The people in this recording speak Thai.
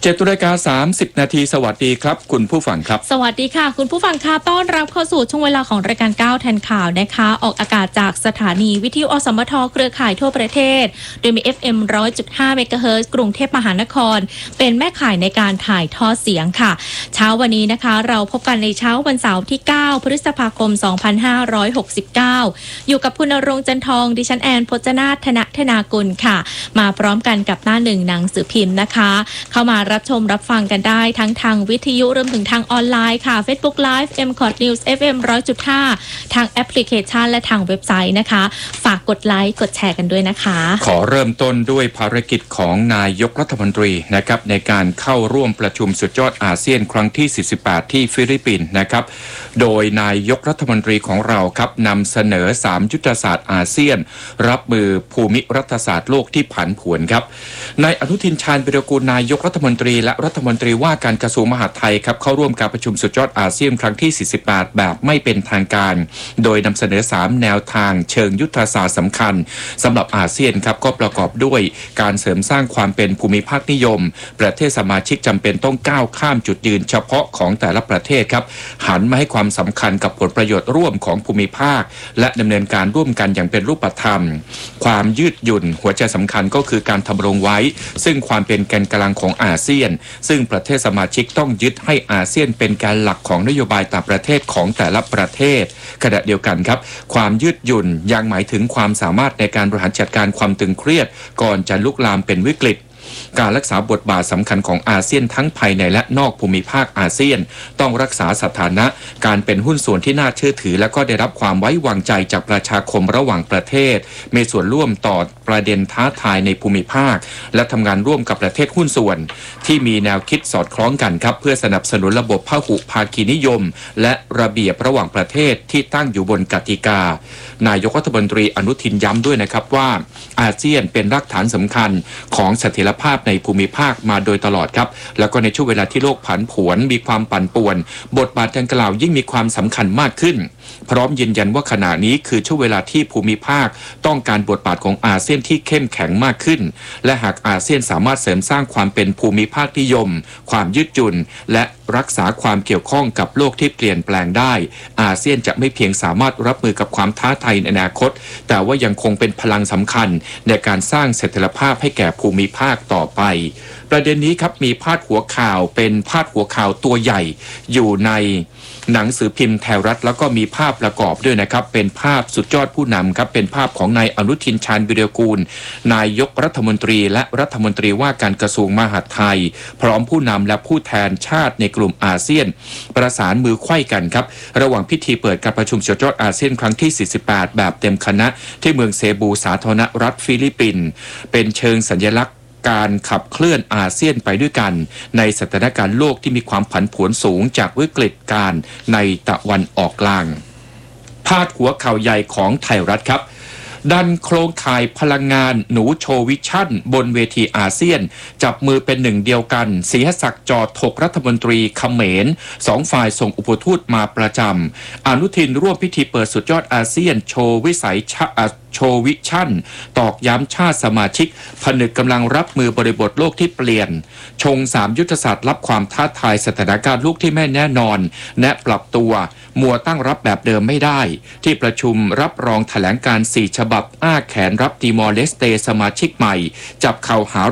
7:30 นาทีสวัสดีครับคุณผู้ฟังครับสวัสดีค่ะคุณผู้ฟังค่ะต้อนรับเข้าสู่ช่วงเวลาของรายการ9แทนข่าวนะคะออกอากาศจากสถานีวิทยุอสมทเครือข่ายทั่วประเทศโดยมี FM 100.5 เมกะเฮิรตซ์กรุงเทพมหานครเป็นแม่ข่ายในการถ่ายทอดเสียงค่ะเช้าวันนี้นะคะเราพบกันในเช้าวันเสาร์ที่9พฤษภาคม2569อยู่กับคุณณรงค์จันทองดิฉันแอนพจนาถธนากุลค่ะมาพร้อมกันกับหน้าหนึ่งหนังสือพิมพ์นะคะเข้ามารับชมรับฟังกันได้ทั้งทางวิทยุรวมถึงทางออนไลน์ค่ะ Facebook Live MCOT News FM 100.5 ทางแอปพลิเคชันและทางเว็บไซต์นะคะฝากกดไลค์กดแชร์กันด้วยนะคะขอเริ่มต้นด้วยภารกิจของนายกรัฐมนตรีนะครับในการเข้าร่วมประชุมสุดยอดอาเซียนครั้งที่48ที่ฟิลิปปินส์นะครับโดยนายกรัฐมนตรีของเราครับนำเสนอ3ยุทธศาสตร์อาเซียนรับมือภูมิรัฐศาสตร์โลกที่ผันผวนครับนายอนุทินชาญวิรากูลนายกรัฐมนตรีและรัฐมนตรีว่าการกระทรวงมหาดไทยครับเข้าร่วมการประชุมสุดยอดอาเซียนครั้งที่48แบบไม่เป็นทางการโดยนำเสนอ3แนวทางเชิงยุทธศาสตร์สำคัญสำหรับอาเซียนครับก็ประกอบด้วยการเสริมสร้างความเป็นภูมิภาคนิยมประเทศสมาชิกจำเป็นต้องก้าวข้ามจุดยืนเฉพาะของแต่ละประเทศครับหันมาให้ความสำคัญกับผลประโยชน์ร่วมของภูมิภาคและดำเนินการร่วมกันอย่างเป็นรูปธรรมความยืดหยุ่นหัวใจสำคัญก็คือการทำรงไว้ซึ่งความเป็นแกนกลางของอาเซียนซึ่งประเทศสมาชิกต้องยึดให้อาเซียนเป็นแกนหลักของนโยบายต่างประเทศของแต่ละประเทศขณะเดียวกันครับความยืดหยุ่นยังหมายถึงความสามารถในการบริหารจัดการความตึงเครียดก่อนจะลุกลามเป็นวิกฤตการรักษาบทบาทสำคัญของอาเซียนทั้งภายในและนอกภูมิภาคอาเซียนต้องรักษาสถานะการเป็นหุ้นส่วนที่น่าเชื่อถือและก็ได้รับความไว้วางใจจากประชาคมระหว่างประเทศมีส่วนร่วมต่อประเด็นท้าทายในภูมิภาคและทำงานร่วมกับประเทศหุ้นส่วนที่มีแนวคิดสอดคล้องกันครับเพื่อสนับสนุนระบบพหุภาคีนิยมและระเบียบระหว่างประเทศที่ตั้งอยู่บนกติกานายกรัฐมนตรีอนุทินย้ำด้วยนะครับว่าอาเซียนเป็นรากฐานสำคัญของเสถียรภาพในภูมิภาคมาโดยตลอดครับแล้วก็ในช่วงเวลาที่โลกผันผวนมีความปั่นป่วนบทบาทดังกล่าวยิ่งมีความสำคัญมากขึ้นพร้อมยืนยันว่าขณะนี้คือช่วงเวลาที่ภูมิภาคต้องการบทบาทของอาเซียนที่เข้มแข็งมากขึ้นและหากอาเซียนสามารถเสริมสร้างความเป็นภูมิภาคนิยมความยืดหยุ่นและรักษาความเกี่ยวข้องกับโลกที่เปลี่ยนแปลงได้อาเซียนจะไม่เพียงสามารถรับมือกับความท้าทายในอนาคตแต่ว่ายังคงเป็นพลังสำคัญในการสร้างเสถียรภาพให้แก่ภูมิภาคต่อไปประเด็นนี้ครับมีพาดหัวข่าวเป็นพาดหัวข่าวตัวใหญ่อยู่ในหนังสือพิมพ์ไทยรัฐแล้วก็มีภาพประกอบด้วยนะครับเป็นภาพสุดยอดผู้นำครับเป็นภาพของนายอนุทินชาญวิรากูลนายกรัฐมนตรีและรัฐมนตรีว่าการกระทรวงมหาดไทยพร้อมผู้นำและผู้แทนชาติในกลุ่มอาเซียนประสานมือไขว้กันครับระหว่างพิธีเปิดการประชุมสุดยอดอาเซียนครั้งที่48แบบเต็มคณะที่เมืองเซบูสาธารณรัฐฟิลิปปินส์เป็นเชิงสัญลักษณ์การขับเคลื่อนอาเซียนไปด้วยกันในสถานการณ์โลกที่มีความผันผวนสูงจากวิกฤตการณ์ในตะวันออกกลางพาดหัวข่าวใหญ่ของไทยรัฐครับดันโครงข่ายพลังงานหนูโชว์วิชั่นบนเวทีอาเซียนจับมือเป็นหนึ่งเดียวกันศรีหศักดิ์จอดถกรัฐมนตรีเขมร2ฝ่ายส่งอุปทูตมาประจำอนุทินร่วมพิธีเปิดสุดยอดอาเซียนโชว์วิชั่นตอกย้ำชาติสมาชิกผนึกกำลังรับมือบริบทโลกที่เปลี่ยนชง3ยุทธศาสตร์รับความท้าทายสถานการณ์โลกที่ไม่แน่นอนและปรับตัวมัวตั้งรับแบบเดิมไม่ได้ที่ประชุมรับรองแถลงการ4ฉบับอ้าแขนรับติมอร์เลสเตสมาชิกใหม่จับเข่าหา